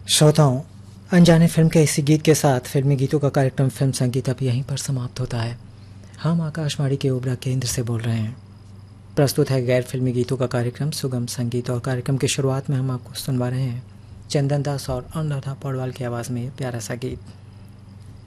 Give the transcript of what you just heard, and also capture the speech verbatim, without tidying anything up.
श्रोताओं, अनजाने फिल्म के इसी गीत के साथ फिल्मी गीतों का कार्यक्रम फिल्म संगीत अब यहीं पर समाप्त होता है। हम आकाशवाणी के ओबरा केंद्र से बोल रहे हैं। प्रस्तुत है गैर फिल्मी गीतों का कार्यक्रम सुगम संगीत, और कार्यक्रम की शुरुआत में हम आपको सुनवा रहे हैं चंदन दास और अनुराधा पौडवाल की आवाज़ में प्यारा सा गीत।